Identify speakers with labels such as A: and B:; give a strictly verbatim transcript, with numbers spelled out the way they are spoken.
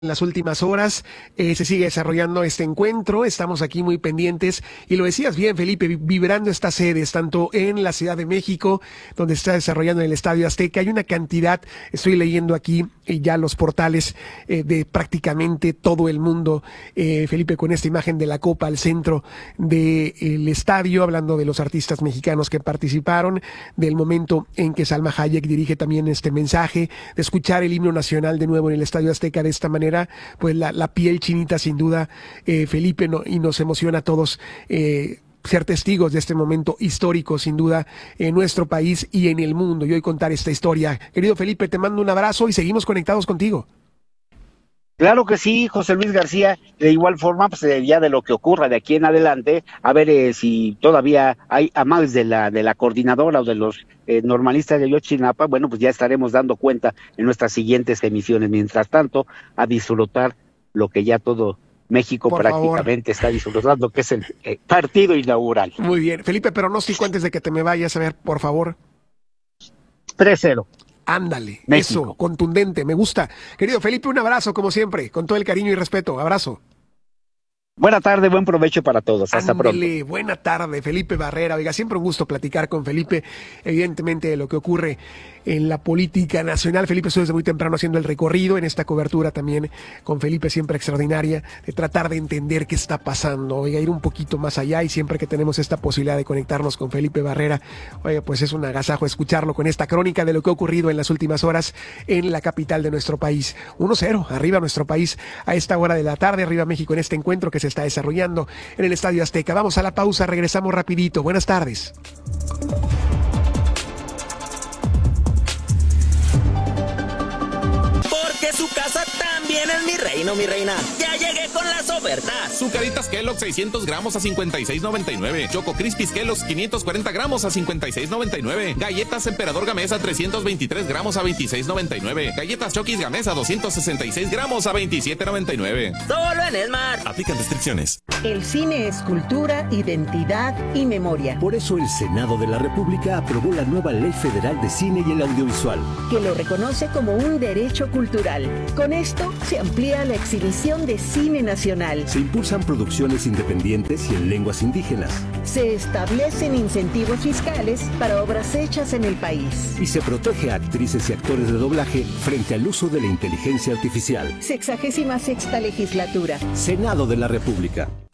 A: En las últimas horas eh, se sigue desarrollando este encuentro, estamos aquí muy pendientes y lo decías bien, Felipe, vi- vibrando estas sedes, tanto en la Ciudad de México, donde se está desarrollando en el Estadio Azteca, hay una cantidad, estoy leyendo aquí eh, ya los portales eh, de prácticamente todo el mundo, eh, Felipe, con esta imagen de la Copa al centro del estadio, hablando de los artistas mexicanos que participaron, del momento en que Salma Hayek dirige también este mensaje, de escuchar el himno nacional de nuevo en el Estadio Azteca de esta manera, pues la, la piel chinita sin duda, eh, Felipe, no, y nos emociona a todos eh, ser testigos de este momento histórico sin duda en nuestro país y en el mundo, y hoy contar esta historia. Querido Felipe, te mando un abrazo y seguimos conectados contigo.
B: Claro que sí, José Luis García. De igual forma, pues eh, ya de lo que ocurra de aquí en adelante, a ver eh, si todavía hay a más de la de la coordinadora o de los eh, normalistas de Ayotzinapa, bueno, pues ya estaremos dando cuenta en nuestras siguientes emisiones. Mientras tanto, a disfrutar lo que ya todo México
A: Por favor.
B: prácticamente está disfrutando, que es el eh, partido inaugural.
A: Muy bien. Felipe, pronóstico antes de que te me vayas, a ver, por favor.
B: tres cero.
A: Ándale,
B: México.
A: eso, contundente, me gusta. Querido Felipe, un abrazo como siempre, con todo el cariño y respeto. Abrazo.
B: Buena tarde, buen provecho para todos. Hasta pronto.
A: Ándele, buena tarde, Felipe Barrera. Oiga, siempre un gusto platicar con Felipe, evidentemente, de lo que ocurre en la política nacional. Felipe estuvo desde muy temprano haciendo el recorrido en esta cobertura también con Felipe, siempre extraordinaria, de tratar de entender qué está pasando, oiga, ir un poquito más allá, y siempre que tenemos esta posibilidad de conectarnos con Felipe Barrera, oiga, pues es un agasajo escucharlo con esta crónica de lo que ha ocurrido en las últimas horas en la capital de nuestro país. uno cero, arriba nuestro país a esta hora de la tarde, arriba México en este encuentro que se está desarrollando en el Estadio Azteca. Vamos a la pausa, regresamos rapidito. Buenas tardes.
C: Porque su casa también es mi reino, mi reina. Ya llegué con las ofertas.
D: Zucaritas Kellogg's seiscientos gramos a cincuenta y seis noventa y nueve. Choco Crispies Kellogg's quinientos cuarenta gramos a cincuenta y seis noventa y nueve. Galletas Emperador Gamesa trescientos veintitrés gramos a veintiséis noventa y nueve. Galletas Chokis Gamesa doscientos sesenta y seis gramos a veintisiete noventa y nueve.
C: Solo en Smart.
D: Aplican restricciones.
E: El cine es cultura, identidad y memoria.
F: Por eso el Senado de la República aprobó la nueva Ley Federal de Cine y el Audiovisual,
E: Que lo reconoce como un derecho cultural. Con esto se amplía la exhibición de cine nacional.
F: se impulsan producciones independientes y en lenguas indígenas,
E: Se establecen incentivos fiscales para obras hechas en el país.
F: y se protege a actrices y actores de doblaje frente al uso de la inteligencia artificial.
E: Sexagésima sexta legislatura.
F: Senado de la República.